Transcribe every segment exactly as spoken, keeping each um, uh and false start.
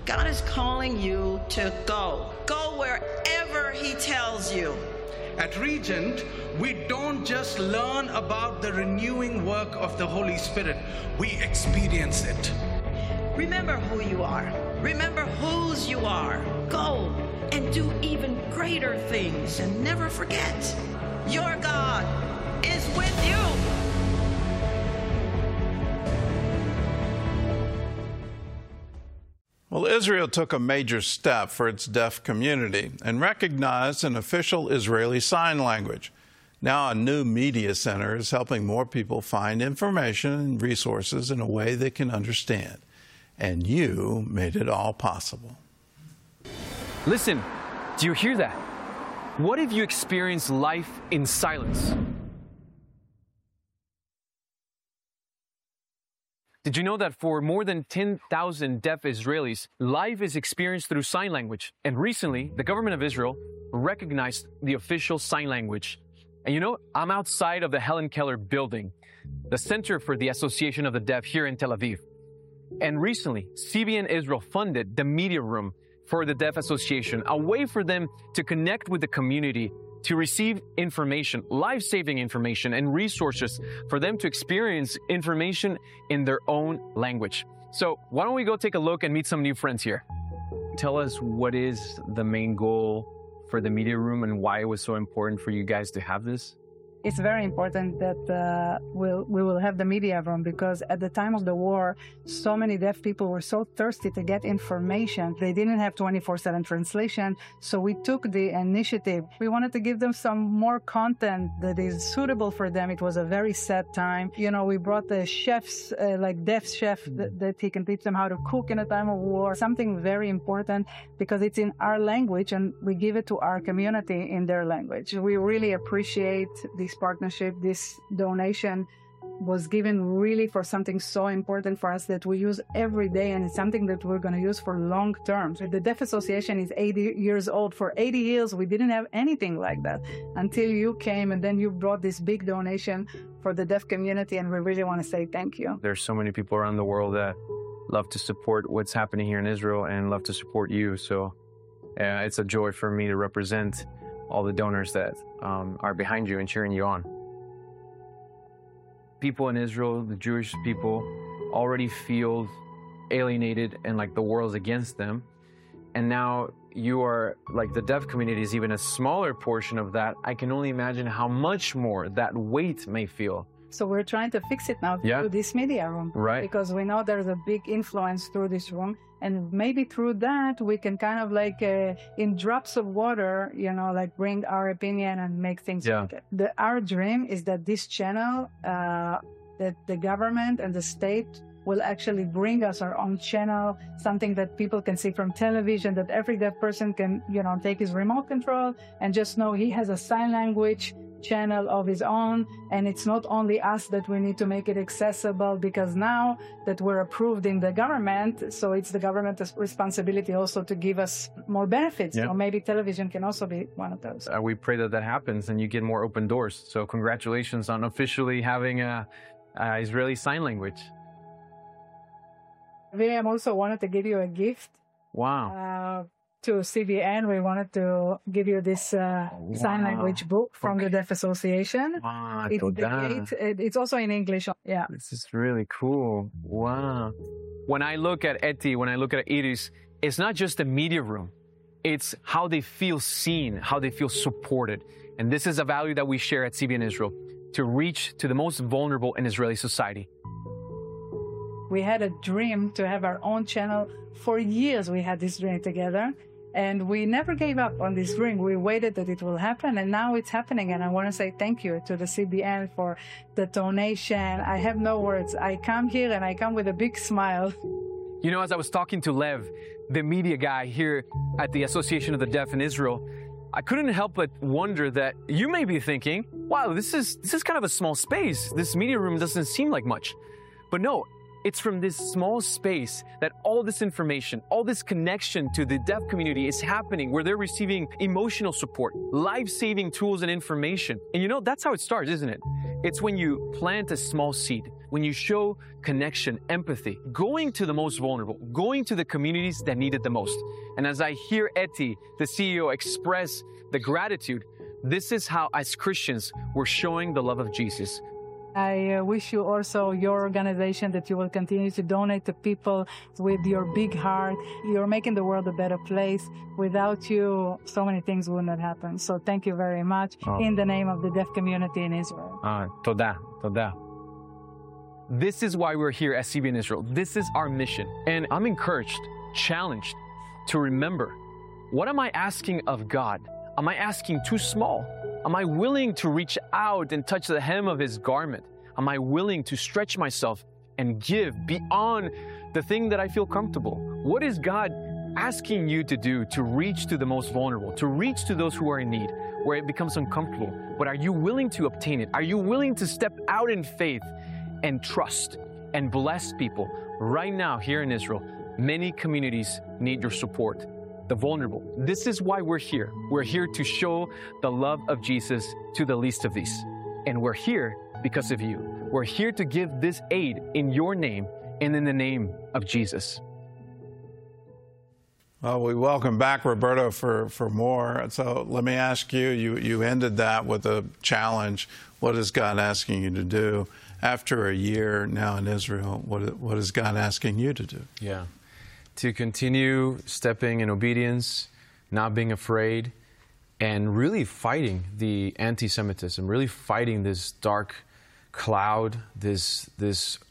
God is calling you to go. Go wherever He tells you. At Regent, we don't just learn about the renewing work of the Holy Spirit, we experience it. Remember who you are. Remember whose you are. Go and do even greater things, and never forget, your God is with you. Well, Israel took a major step for its deaf community and recognized an official Israeli sign language. Now a new media center is helping more people find information and resources in a way they can understand. And you made it all possible. Listen, do you hear that? What if you experience life in silence? Did you know that for more than ten thousand deaf Israelis, life is experienced through sign language? And recently, the government of Israel recognized the official sign language. And you know, I'm outside of the Helen Keller building, the Center for the Association of the Deaf here in Tel Aviv. And recently, C B N Israel funded the media room for the Deaf Association, a way for them to connect with the community, to receive information, life-saving information and resources for them to experience information in their own language. So why don't we go take a look and meet some new friends here? Tell us, what is the main goal for the media room and why it was so important for you guys to have this? It's very important that uh, we'll, we will have the media room, because at the time of the war, so many deaf people were so thirsty to get information. They didn't have twenty-four seven translation, so we took the initiative. We wanted to give them some more content that is suitable for them. It was a very sad time. You know, we brought the chefs, uh, like deaf chef, that, that he can teach them how to cook in a time of war. Something very important, because it's in our language and we give it to our community in their language. We really appreciate the This partnership, this donation was given really for something so important for us that we use every day, and it's something that we're going to use for long term. The Deaf Association is eighty years old. For eighty years, we didn't have anything like that until you came, and then you brought this big donation for the deaf community, and we really want to say thank you. There's so many people around the world that love to support what's happening here in Israel and love to support you. So uh, it's a joy for me to represent all the donors that um, are behind you and cheering you on. People in Israel, the Jewish people, already feel alienated and like the world's against them. And now you are, like, the deaf community is even a smaller portion of that. I can only imagine how much more that weight may feel. So we're trying to fix it now through yeah. this media room. Right. Because we know there's a big influence through this room. And maybe through that, we can kind of like, uh, in drops of water, you know, like bring our opinion and make things yeah. better. The, our dream is that this channel, uh, that the government and the state will actually bring us our own channel, something that people can see from television, that every deaf person can, you know, take his remote control and just know he has a sign language channel of his own. And it's not only us that we need to make it accessible, because now that we're approved in the government, so it's the government's responsibility also to give us more benefits. Yeah. So maybe television can also be one of those. Uh, we pray that that happens and you get more open doors. So congratulations on officially having a, a Israeli sign language. William also wanted to give you a gift. Wow. Uh, to C B N, we wanted to give you this uh, wow. sign language book from okay. the Deaf Association. Wow, it's, the gate, it's also in English. Yeah. This is really cool. Wow. When I look at Eti, when I look at Iris, it's not just the media room. It's how they feel seen, how they feel supported. And this is a value that we share at C B N Israel, to reach to the most vulnerable in Israeli society. We had a dream to have our own channel. For years, we had this dream together. And we never gave up on this dream. We waited that it will happen, and now it's happening. And I want to say thank you to the C B N for the donation. I have no words. I come here and I come with a big smile. You know, as I was talking to Lev, the media guy here at the Association of the Deaf in Israel, I couldn't help but wonder that you may be thinking, wow, this is, this is kind of a small space. This media room doesn't seem like much. But no, it's from this small space that all this information, all this connection to the deaf community is happening, where they're receiving emotional support, life-saving tools and information. And you know, that's how it starts, isn't it? It's when you plant a small seed when you show connection, empathy, going to the most vulnerable, going to the communities that need it the most. And as I hear Eti, the C E O, express the gratitude, this is how, as Christians, we're showing the love of Jesus. I uh, wish you also, your organization, that you will continue to donate to people with your big heart. You're making the world a better place. Without you, so many things would not happen. So thank you very much oh. in the name of the deaf community in Israel. Ah, toda, toda. This is why we're here at C B N Israel. This is our mission. And I'm encouraged, challenged to remember, what am I asking of God? Am I asking too small? Am I willing to reach out and touch the hem of His garment? Am I willing to stretch myself and give beyond the thing that I feel comfortable? What is God asking you to do to reach to the most vulnerable, to reach to those who are in need, where it becomes uncomfortable? But are you willing to obtain it? Are you willing to step out in faith and trust and bless people? Right now, here in Israel, many communities need your support. The vulnerable. This is why we're here. We're here to show the love of Jesus to the least of these. And we're here because of you. We're here to give this aid in your name and in the name of Jesus. Well, we welcome back Roberto for, for more. So let me ask you, you, you ended that with a challenge. What is God asking you to do? After a year now in Israel, what, what is God asking you to do? Yeah. To continue stepping in obedience, not being afraid, and really fighting the anti-Semitism, really fighting this dark cloud, this this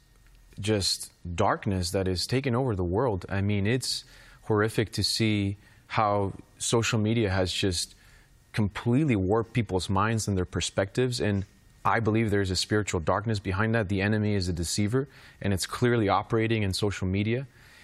just darkness that is taking over the world. I mean, it's horrific to see how social media has just completely warped people's minds and their perspectives. And I believe there's a spiritual darkness behind that. The enemy is a deceiver, and it's clearly operating in social media.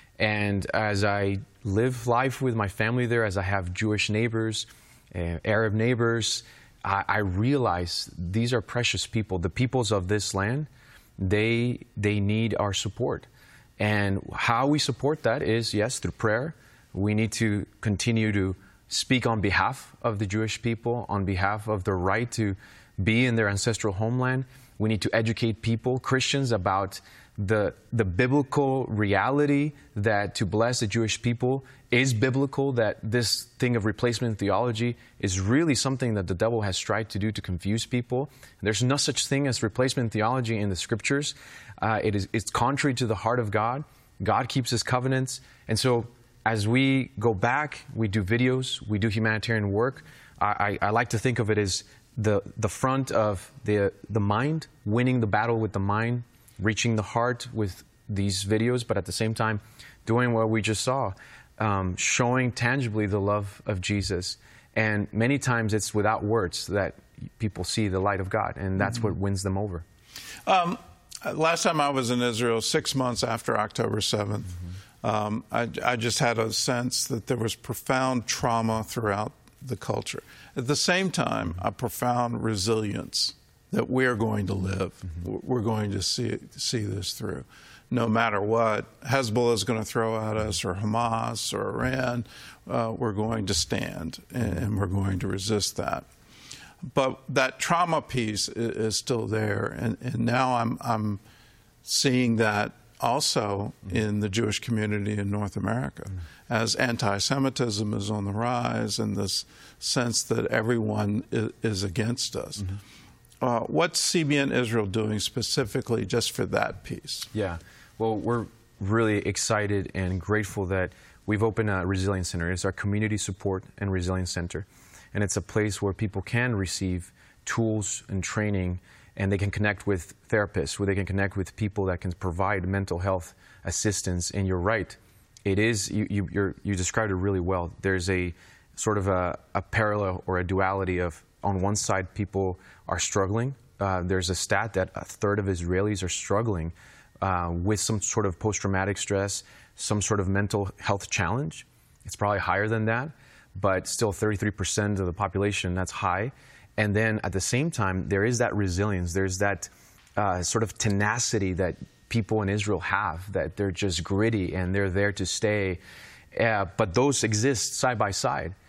And as I live life with my family there, as I have Jewish neighbors, uh, Arab neighbors, I, I realize these are precious people. The peoples of this land, they, they need our support. And how we support that is, yes, through prayer. We need to continue to speak on behalf of the Jewish people, on behalf of their right to be in their ancestral homeland. We need to educate people, Christians, about the the biblical reality that to bless the Jewish people is biblical, that this thing of replacement theology is really something that the devil has tried to do to confuse people. There's no such thing as replacement theology in the scriptures. Uh, it is it's contrary to the heart of God. God keeps His covenants. And so as we go back, we do videos, we do humanitarian work. I, I, I like to think of it as the the front of the the mind, winning the battle with the mind, reaching the heart with these videos, but at the same time, doing what we just saw, um, showing tangibly the love of Jesus. And many times it's without words that people see the light of God, and that's mm-hmm. what wins them over. Um, last time I was in Israel, six months after October seventh, mm-hmm. um, I, I just had a sense that there was profound trauma throughout the culture. At the same time, a profound resilience that we're going to live. Mm-hmm. We're going to see see this through. No matter what Hezbollah is going to throw at us, or Hamas, or Iran, uh, we're going to stand, and, and we're going to resist that. But that trauma piece is, is still there, and, and now I'm, I'm seeing that also mm-hmm. in the Jewish community in North America, mm-hmm. as anti-Semitism is on the rise, and this sense that everyone is, is against us. Mm-hmm. Uh, what's C B N Israel doing specifically just for that piece? Yeah, well, we're really excited and grateful that we've opened a Resilience Center. It's our community support and resilience center. And it's a place where people can receive tools and training, and they can connect with therapists, where they can connect with people that can provide mental health assistance. And you're right, it is, you, you, you're, you described it really well. There's a sort of a, a parallel or a duality of, on one side, people are struggling. Uh, there's a stat that a third of Israelis are struggling uh, with some sort of post-traumatic stress, some sort of mental health challenge. It's probably higher than that, but still thirty-three percent of the population, that's high. And then at the same time, there is that resilience. There's that uh, sort of tenacity that people in Israel have, that they're just gritty and they're there to stay. Uh, but those exist side by side.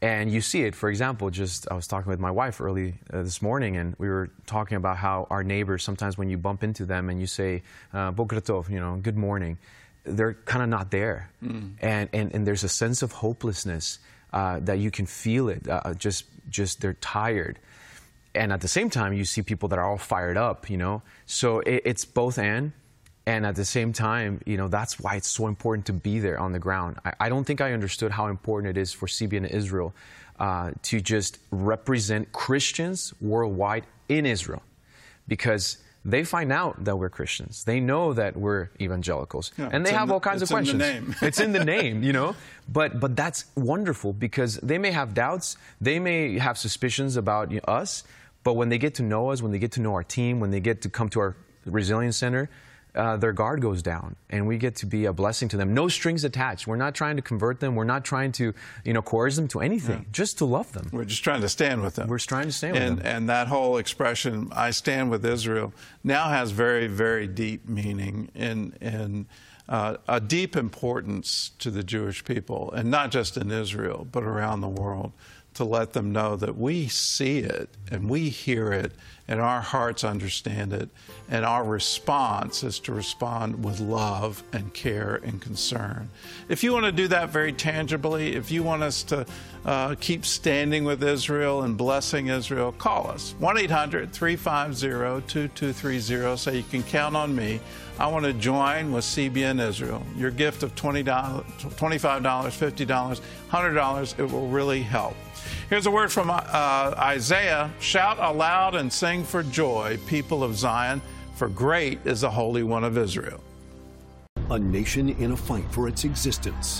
And you see it, for example, just I was talking with my wife early uh, this morning, and we were talking about how our neighbors, sometimes when you bump into them and you say, uh, Boker tov, you know, good morning, they're kind of not there. Mm. And, and, and there's a sense of hopelessness uh, that you can feel it, uh, just, just they're tired. And at the same time, you see people that are all fired up, you know. So it, it's both and. And at the same time, you know, that's why it's so important to be there on the ground. I, I don't think I understood how important it is for C B N Israel uh, to just represent Christians worldwide in Israel, because they find out that we're Christians. They know that we're evangelicals. Yeah, and they have the, all kinds of questions. It's in the name. It's in the name, you know. But but that's wonderful, because they may have doubts. They may have suspicions about you know, us. But when they get to know us, when they get to know our team, when they get to come to our Resilience Center, Uh, their guard goes down, and we get to be a blessing to them. No strings attached. We're not trying to convert them. We're not trying to, you know, coerce them to anything, yeah. just to love them. We're just trying to stand with them. We're trying to stand and, with them. And that whole expression, I stand with Israel, now has very, very deep meaning and, and uh, a deep importance to the Jewish people, and not just in Israel, but around the world, to let them know that we see it and we hear it and our hearts understand it, and our response is to respond with love and care and concern. If you want to do that very tangibly, if you want us to uh, keep standing with Israel and blessing Israel, call us, one eight hundred, three five zero, two two three zero, so you can count on me. I want to join with C B N Israel. Your gift of twenty dollars, twenty-five dollars, fifty dollars, one hundred dollars, it will really help. Here's a word from uh, Isaiah. Shout aloud and sing for joy, people of Zion, for great is the Holy One of Israel. A nation in a fight for its existence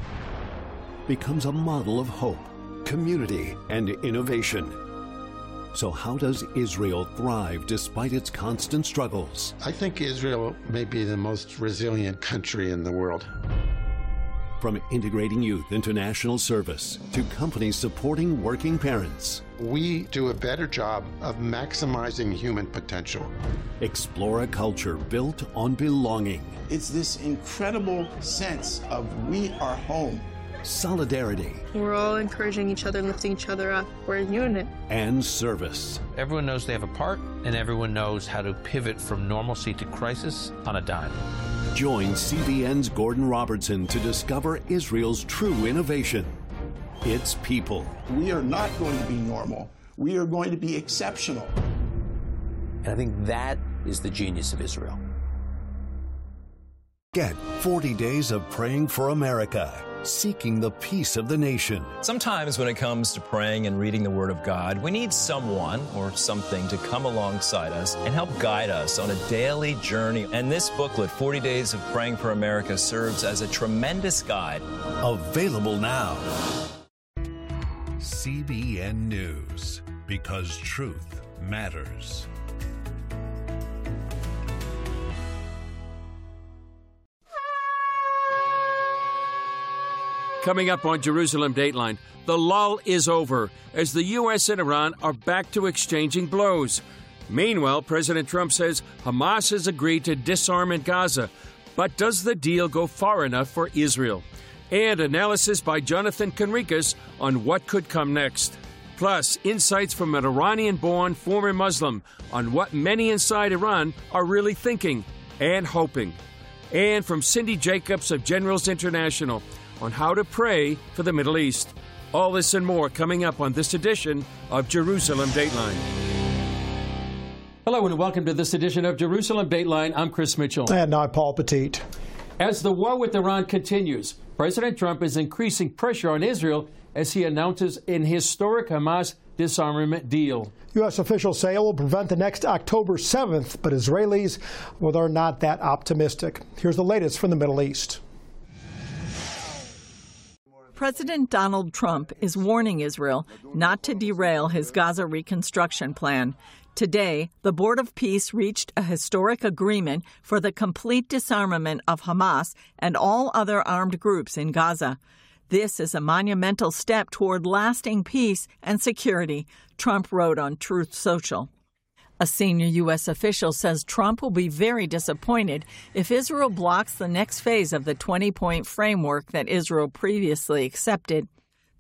becomes a model of hope, community, and innovation. So how does Israel thrive despite its constant struggles? I think Israel may be the most resilient country in the world. From integrating youth into national service to companies supporting working parents. We do a better job of maximizing human potential. Explore a culture built on belonging. It's this incredible sense of we are home. Solidarity. We're all encouraging each other, lifting each other up. We're a unit. And service. Everyone knows they have a part, and everyone knows how to pivot from normalcy to crisis on a dime. Join C B N's Gordon Robertson to discover Israel's true innovation. Its people. We are not going to be normal. We are going to be exceptional. And I think that is the genius of Israel. Get forty days of praying for America, seeking the peace of the nation. Sometimes when it comes to praying and reading the Word of God, we need someone or something to come alongside us and help guide us on a daily journey. And this booklet, forty days of Praying for America, serves as a tremendous guide. Available now. C B N News, because truth matters. Coming up on Jerusalem Dateline, the lull is over as the U S and Iran are back to exchanging blows. Meanwhile, President Trump says Hamas has agreed to disarm in Gaza. But does the deal go far enough for Israel? And analysis by Jonathan Conricus on what could come next. Plus, insights from an Iranian-born former Muslim on what many inside Iran are really thinking and hoping. And from Cindy Jacobs of Generals International on how to pray for the Middle East. All this and more coming up on this edition of Jerusalem Dateline. Hello and welcome to this edition of Jerusalem Dateline. I'm Chris Mitchell. And I'm Paul Petit. As the war with Iran continues, President Trump is increasing pressure on Israel as he announces an historic Hamas disarmament deal. U S officials say it will prevent the next October seventh, but Israelis, well, they're not that optimistic. Here's the latest from the Middle East. President Donald Trump is warning Israel not to derail his Gaza reconstruction plan. Today, the Board of Peace reached a historic agreement for the complete disarmament of Hamas and all other armed groups in Gaza. This is a monumental step toward lasting peace and security, Trump wrote on Truth Social. A senior U S official says Trump will be very disappointed if Israel blocks the next phase of the twenty-point framework that Israel previously accepted.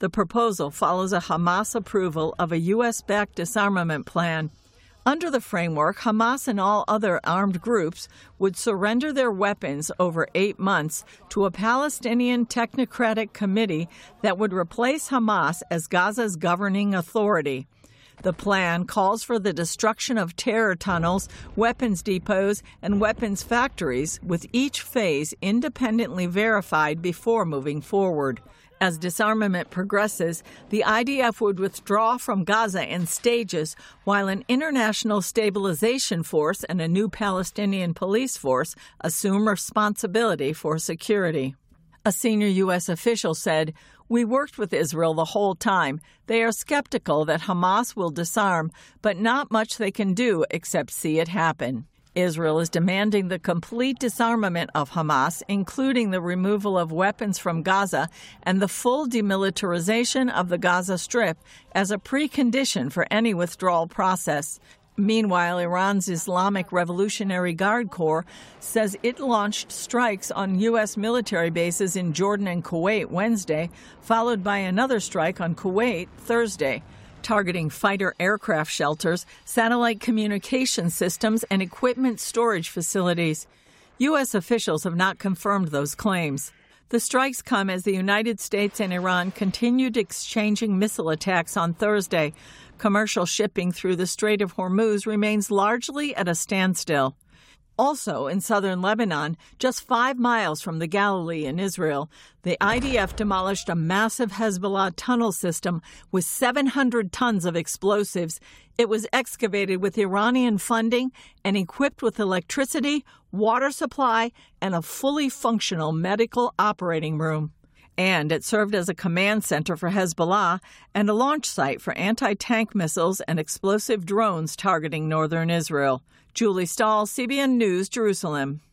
The proposal follows a Hamas approval of a U S-backed disarmament plan. Under the framework, Hamas and all other armed groups would surrender their weapons over eight months to a Palestinian technocratic committee that would replace Hamas as Gaza's governing authority. The plan calls for the destruction of terror tunnels, weapons depots, and weapons factories, with each phase independently verified before moving forward. As disarmament progresses, the I D F would withdraw from Gaza in stages, while an international stabilization force and a new Palestinian police force assume responsibility for security. A senior U S official said, "We worked with Israel the whole time. They are skeptical that Hamas will disarm, but not much they can do except see it happen." Israel is demanding the complete disarmament of Hamas, including the removal of weapons from Gaza and the full demilitarization of the Gaza Strip as a precondition for any withdrawal process. Meanwhile, Iran's Islamic Revolutionary Guard Corps says it launched strikes on U S military bases in Jordan and Kuwait Wednesday, followed by another strike on Kuwait Thursday, targeting fighter aircraft shelters, satellite communication systems, and equipment storage facilities. U S officials have not confirmed those claims. The strikes come as the United States and Iran continued exchanging missile attacks on Thursday. Commercial shipping through the Strait of Hormuz remains largely at a standstill. Also, in southern Lebanon, just five miles from the Galilee in Israel, the I D F demolished a massive Hezbollah tunnel system with seven hundred tons of explosives. It was excavated with Iranian funding and equipped with electricity, water supply, and a fully functional medical operating room. And it served as a command center for Hezbollah and a launch site for anti-tank missiles and explosive drones targeting northern Israel. Julie Stahl, C B N News, Jerusalem.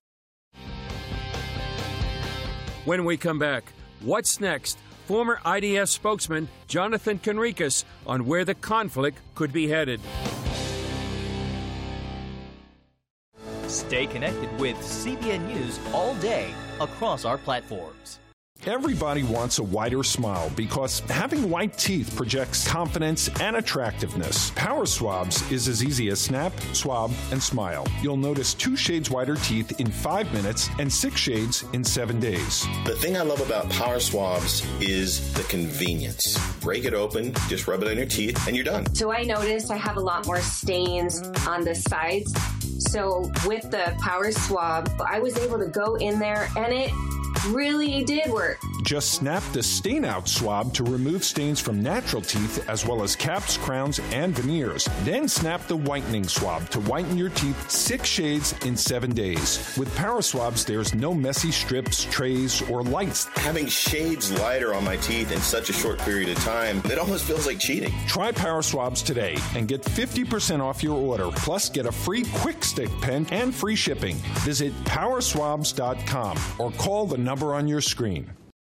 When we come back, what's next? Former I D F spokesman Jonathan Conricus on where the conflict could be headed. Stay connected with C B N News all day across our platforms. Everybody wants a whiter smile because having white teeth projects confidence and attractiveness. Power Swabs is as easy as snap, swab, and smile. You'll notice two shades whiter teeth in five minutes and six shades in seven days. The thing I love about Power Swabs is the convenience. Break it open, just rub it on your teeth, and you're done. So I noticed I have a lot more stains on the sides. So with the Power Swab, I was able to go in there and it really did work. Just snap the stain out swab to remove stains from natural teeth as well as caps, crowns, and veneers. Then snap the whitening swab to whiten your teeth six shades in seven days. With Power Swabs, there's no messy strips, trays, or lights. Having shades lighter on my teeth in such a short period of time, it almost feels like cheating. Try Power Swabs today and get fifty percent off your order. Plus, get a free Quick Stick pen and free shipping. Visit power swabs dot com or call the number on your screen.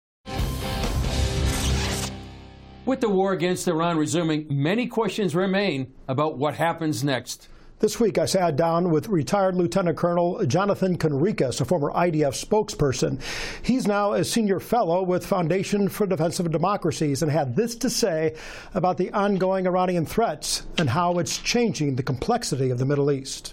With the war against Iran resuming, many questions remain about what happens next. This week, I sat down with retired Lieutenant Colonel Jonathan Conricus, a former I D F spokesperson. He's now a senior fellow with Foundation for Defense of Democracies and had this to say about the ongoing Iranian threats and how it's changing the complexity of the Middle East.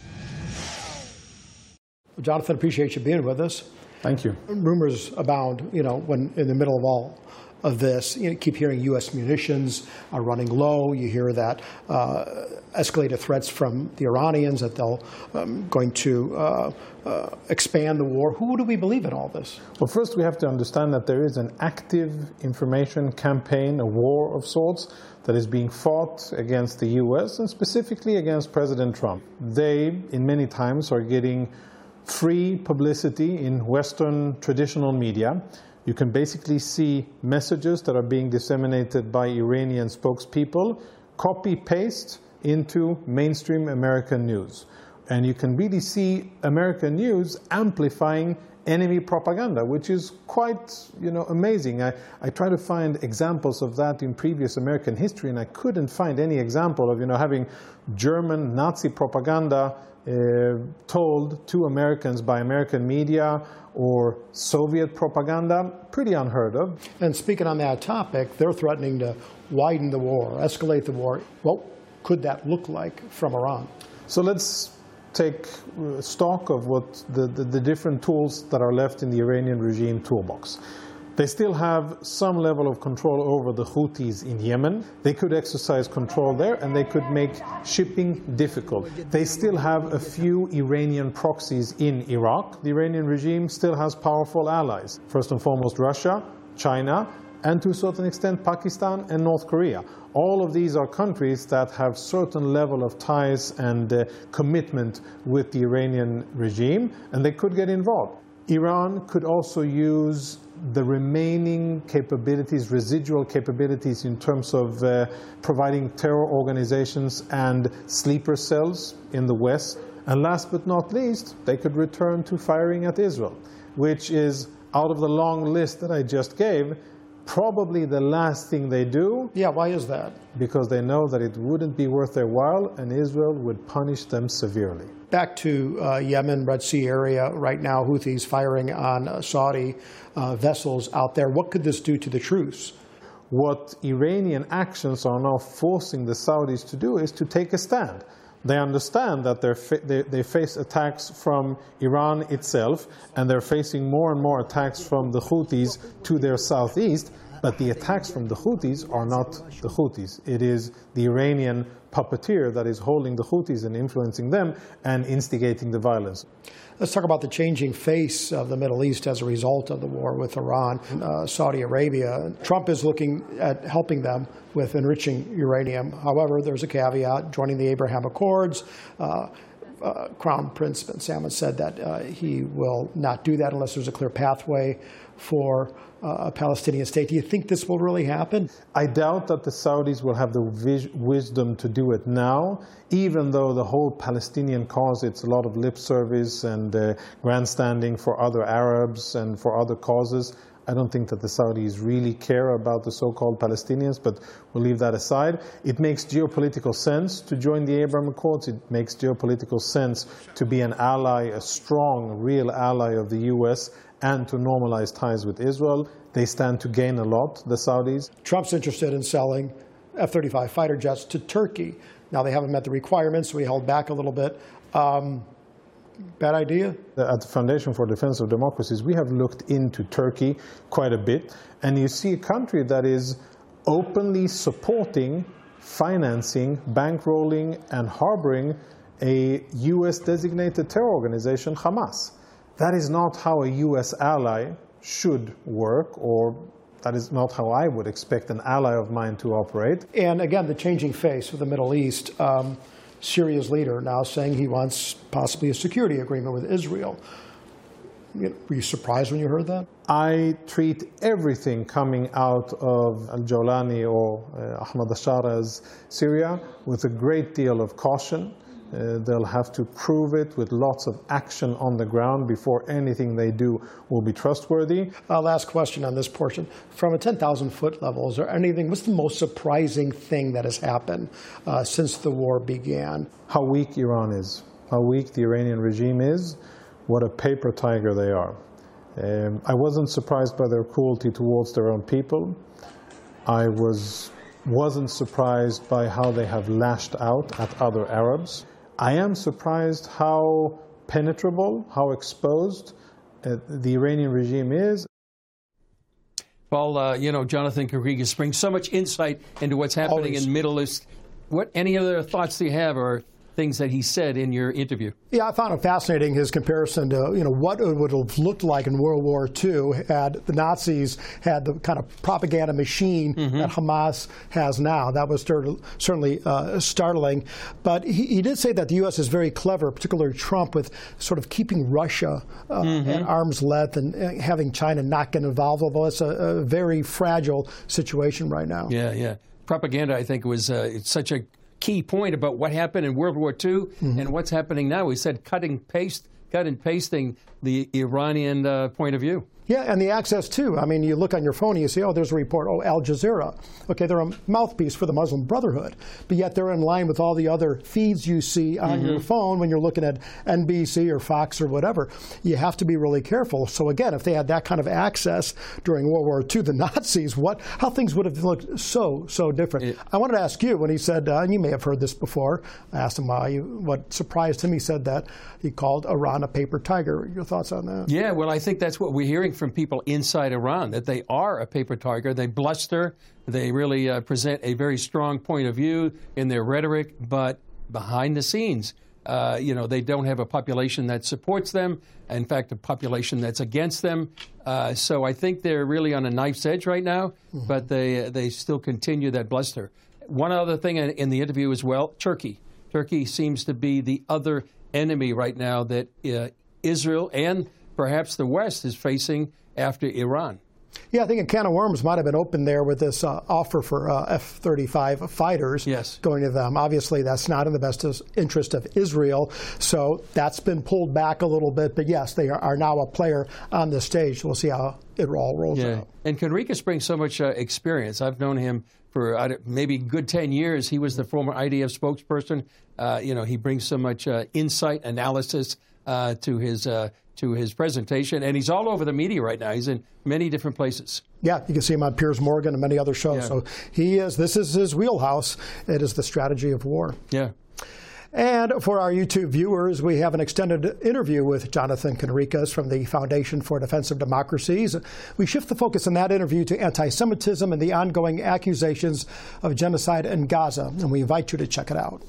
Well, Jonathan, appreciate you being with us. Thank you. Rumors abound, you know, when in the middle of all of this, you know, keep hearing U S munitions are running low. You hear that uh, escalated threats from the Iranians that they'll um, going to uh, uh, expand the war. Who do we believe in all this? Well, first we have to understand that there is an active information campaign, a war of sorts, that is being fought against the U S and specifically against President Trump. They, in many times, are getting free publicity in Western traditional media. You can basically see messages that are being disseminated by Iranian spokespeople, copy-paste into mainstream American news. And you can really see American news amplifying enemy propaganda, which is quite, you know, amazing. I, I try to find examples of that in previous American history, and I couldn't find any example of, you know, having German Nazi propaganda uh, told to Americans by American media or Soviet propaganda, pretty unheard of. And speaking on that topic, they're threatening to widen the war, escalate the war. What could that look like from Iran? So let's take stock of what the, the, the different tools that are left in the Iranian regime toolbox. They still have some level of control over the Houthis in Yemen. They could exercise control there, and they could make shipping difficult. They still have a few Iranian proxies in Iraq. The Iranian regime still has powerful allies. First and foremost, Russia, China, and to a certain extent, Pakistan and North Korea. All of these are countries that have certain level of ties and uh, commitment with the Iranian regime, and they could get involved. Iran could also use the remaining capabilities, residual capabilities in terms of uh, providing terror organizations and sleeper cells in the West. And last but not least, they could return to firing at Israel, which is, out of the long list that I just gave, probably the last thing they do. Yeah, why is that? Because they know that it wouldn't be worth their while, and Israel would punish them severely. Back to uh, Yemen, Red Sea area right now, Houthis firing on uh, Saudi uh, vessels out there. What could this do to the truce? What Iranian actions are now forcing the Saudis to do is to take a stand. They understand that they're fa they, they face attacks from Iran itself, and they're facing more and more attacks from the Houthis to their southeast, but the attacks from the Houthis are not the Houthis. It is the Iranian puppeteer that is holding the Houthis and influencing them and instigating the violence. Let's talk about the changing face of the Middle East as a result of the war with Iran and uh, Saudi Arabia. Trump is looking at helping them with enriching uranium. However, there's a caveat, joining the Abraham Accords. Uh, uh, Crown Prince bin Salman said that uh, he will not do that unless there's a clear pathway for uh, a Palestinian state. Do you think this will really happen? I doubt that the Saudis will have the vis wisdom to do it now, even though the whole Palestinian cause, it's a lot of lip service and uh, grandstanding for other Arabs and for other causes. I don't think that the Saudis really care about the so-called Palestinians, but we'll leave that aside. It makes geopolitical sense to join the Abraham Accords. It makes geopolitical sense to be an ally, a strong, real ally of the U S, and to normalize ties with Israel. They stand to gain a lot, the Saudis. Trump's interested in selling F thirty-five fighter jets to Turkey. Now, they haven't met the requirements, so we held back a little bit. Um, bad idea? At the Foundation for Defense of Democracies, we have looked into Turkey quite a bit, and you see a country that is openly supporting, financing, bankrolling, and harboring a U S-designated terror organization, Hamas. That is not how a U S ally should work, or that is not how I would expect an ally of mine to operate. And again, the changing face of the Middle East. Um, Syria's leader now saying he wants possibly a security agreement with Israel. Were you surprised when you heard that? I treat everything coming out of al-Jawlani or uh, Ahmad al-Shara's Syria with a great deal of caution. Uh, they'll have to prove it with lots of action on the ground before anything they do will be trustworthy. Uh, last question on this portion. From a ten thousand foot level, is there anything, what's the most surprising thing that has happened uh, since the war began? How weak Iran is, how weak the Iranian regime is, what a paper tiger they are. Um, I wasn't surprised by their cruelty towards their own people. I was, wasn't surprised by how they have lashed out at other Arabs. I am surprised how penetrable, how exposed uh, the Iranian regime is. Well, uh, you know, Jonathan Conricus brings so much insight into what's happening Always. in Middle East. What, any other thoughts do you have, or things that he said in your interview? Yeah, I found it fascinating, his comparison to, you know, what it would have looked like in World War Two had the Nazis had the kind of propaganda machine mm-hmm. that Hamas has now. That was certainly uh, startling. But he, he did say that the U S is very clever, particularly Trump, with sort of keeping Russia uh, mm-hmm. at arm's length and uh, having China not get involved, although it's a, a very fragile situation right now. Yeah, yeah. Propaganda, I think, was uh, it's such a key point about what happened in World War Two mm-hmm. and what's happening now. He said cutting paste, cut and pasting the Iranian uh, point of view. Yeah, and the access too. I mean, you look on your phone and you see, oh, there's a report, oh, Al Jazeera. Okay, they're a mouthpiece for the Muslim Brotherhood, but yet they're in line with all the other feeds you see on mm-hmm. your phone when you're looking at N B C or Fox or whatever. You have to be really careful. So again, if they had that kind of access during World War Two, the Nazis, what, how things would have looked so, so different. It, I wanted to ask you, when he said, uh, and you may have heard this before, I asked him why, uh, what surprised him, he said that he called Iran a paper tiger. Your thoughts on that? Yeah, well, I think that's what we're hearing from people inside Iran, that they are a paper tiger. They bluster. They really uh, present a very strong point of view in their rhetoric, but behind the scenes, uh, you know, they don't have a population that supports them. In fact, a population that's against them. Uh, so I think they're really on a knife's edge right now, mm-hmm. but they they still continue that bluster. One other thing in, in the interview as well, Turkey. Turkey seems to be the other enemy right now that uh, Israel and perhaps the West is facing after Iran. Yeah, I think a can of worms might have been opened there with this uh, offer for uh, F thirty-five fighters yes. going to them. Obviously, that's not in the best interest of Israel, so that's been pulled back a little bit. But yes, they are, are now a player on the stage. We'll see how it all rolls yeah. out. And Conricus brings so much uh, experience. I've known him for uh, maybe a good ten years. He was the former I D F spokesperson. Uh, you know, he brings so much uh, insight, analysis uh, to his uh, to his presentation, and he's all over the media right now. He's in many different places. Yeah, you can see him on Piers Morgan and many other shows. Yeah. So he is. This is his wheelhouse. It is the strategy of war. Yeah. And for our YouTube viewers, we have an extended interview with Jonathan Conricus from the Foundation for Defense of Democracies. We shift the focus in that interview to anti-Semitism and the ongoing accusations of genocide in Gaza, and we invite you to check it out.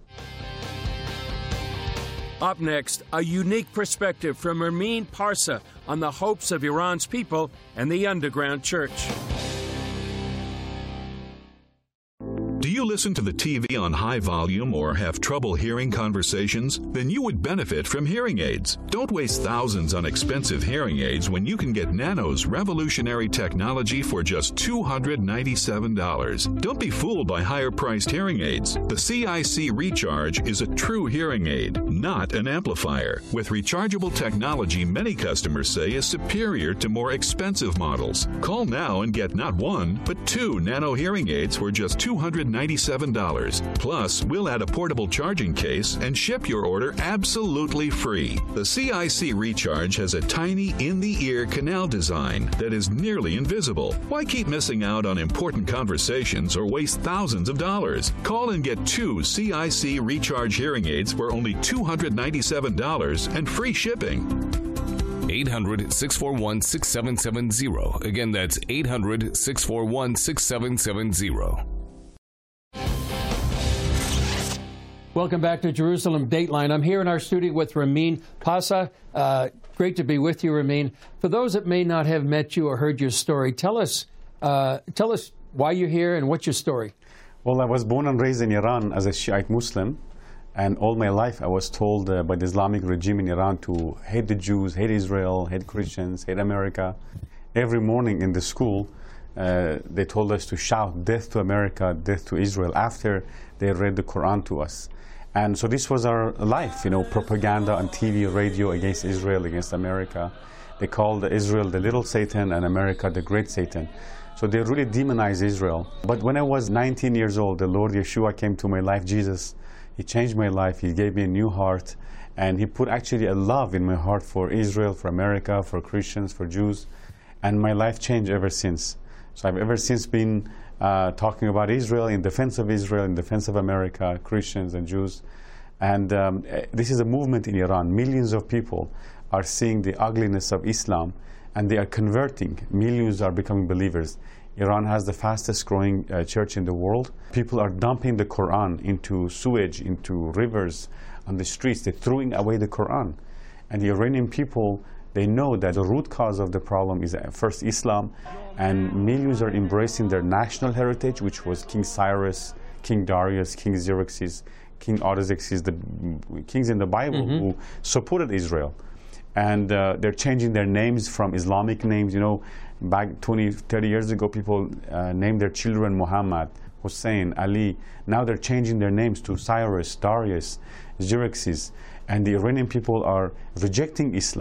Up next, a unique perspective from Ramin Parsa on the hopes of Iran's people and the underground church. Do you listen to the T V on high volume or have trouble hearing conversations? Then you would benefit from hearing aids. Don't waste thousands on expensive hearing aids when you can get Nano's revolutionary technology for just two hundred ninety-seven dollars. Don't be fooled by higher-priced hearing aids. The C I C Recharge is a true hearing aid, not an amplifier. With rechargeable technology many customers say is superior to more expensive models. Call now and get not one, but two Nano hearing aids for just two hundred ninety-seven dollars. Plus, we'll add a portable charging case and ship your order absolutely free. The C I C Recharge has a tiny in-the-ear canal design that is nearly invisible. Why keep missing out on important conversations or waste thousands of dollars? Call and get two C I C Recharge hearing aids for only two hundred ninety-seven dollars and free shipping. eight hundred, six four one, six seven seven zero. Again, that's eight hundred, six four one, six seven seven zero. Welcome back to Jerusalem Dateline. I'm here in our studio with Ramin Parsa. Uh, great to be with you, Ramin. For those that may not have met you or heard your story, tell us, uh, tell us why you're here and what's your story. Well, I was born and raised in Iran as a Shiite Muslim, and all my life I was told uh, by the Islamic regime in Iran to hate the Jews, hate Israel, hate Christians, hate America. Every morning in the school, uh, they told us to shout death to America, death to Israel, after they read the Quran to us. And so this was our life, you know, propaganda on T V, radio against Israel, against America. They called Israel the little Satan and America the great Satan. So they really demonized Israel. But when I was nineteen years old, the Lord Yeshua came to my life, Jesus. He changed my life. He gave me a new heart. And he put actually a love in my heart for Israel, for America, for Christians, for Jews. And my life changed ever since. So I've ever since been uh, talking about Israel, in defense of Israel, in defense of America, Christians and Jews. And um, this is a movement in Iran. Millions of people are seeing the ugliness of Islam, and they are converting. Millions are becoming believers. Iran has the fastest growing uh, church in the world. People are dumping the Quran into sewage, into rivers, on the streets. They're throwing away the Quran. And the Iranian people, they know that the root cause of the problem is uh, first Islam, and millions are embracing their national heritage, which was King Cyrus, King Darius, King Xerxes, King Artaxerxes, the kings in the Bible mm-hmm. who supported Israel. And uh, they're changing their names from Islamic names. You know, back twenty, thirty years ago, people uh, named their children Muhammad, Hussein, Ali. Now they're changing their names to Cyrus, Darius, Xerxes. And the Iranian people are rejecting Islam.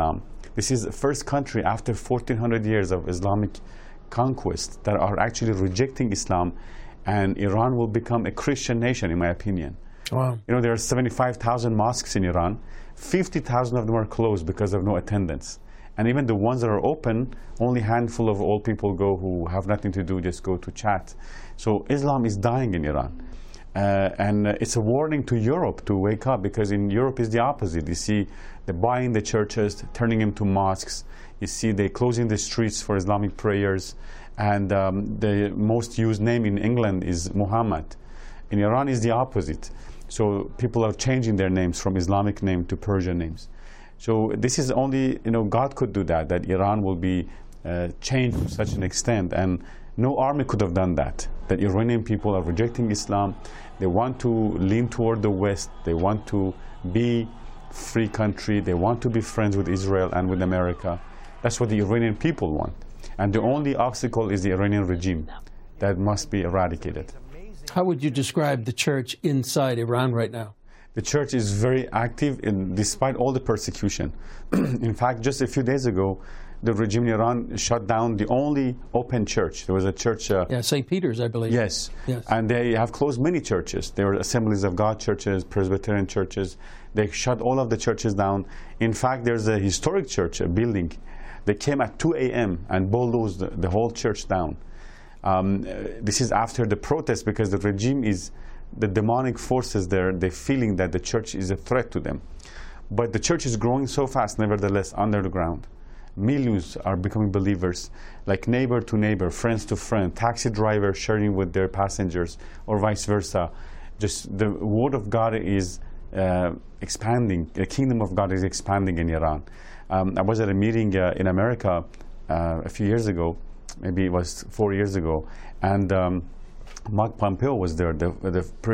This is the first country after fourteen hundred years of Islamic conquest that are actually rejecting Islam, and Iran will become a Christian nation, in my opinion. Wow. You know, there are seventy-five thousand mosques in Iran. fifty thousand of them are closed because of no attendance. And even the ones that are open, only a handful of old people go who have nothing to do, just go to chat. So Islam is dying in Iran. Uh, and uh, it's a warning to Europe to wake up, because in Europe is the opposite. You see they're buying the churches, turning them to mosques. You see they're closing the streets for Islamic prayers. And um, the most used name in England is Muhammad. In Iran is the opposite. So people are changing their names from Islamic name to Persian names. So this is only, you know, God could do that, that Iran will be uh, changed to such an extent. And no army could have done that. That Iranian people are rejecting Islam. They want to lean toward the West. They want to be free country. They want to be friends with Israel and with America. That's what the Iranian people want. And the only obstacle is the Iranian regime that must be eradicated. How would you describe the church inside Iran right now? The church is very active in, despite all the persecution. In fact, just a few days ago, the regime in Iran shut down the only open church. There was a church. Uh, yeah, Saint Peter's, I believe. Yes. yes. And they have closed many churches. There were Assemblies of God churches, Presbyterian churches. They shut all of the churches down. In fact, there's a historic church, a building. They came at two A M and bulldozed the, the whole church down. Um, this is after the protest, because the regime is, the demonic forces there, they're feeling that the church is a threat to them. But the church is growing so fast, nevertheless, under the ground. Millions are becoming believers, like neighbor to neighbor, friends to friend, taxi drivers sharing with their passengers, or vice versa. Just the word of God is uh, expanding. The kingdom of God is expanding in Iran. Um, I was at a meeting uh, in America uh, a few years ago, maybe it was four years ago, and um, Mike Pompeo was there, the, the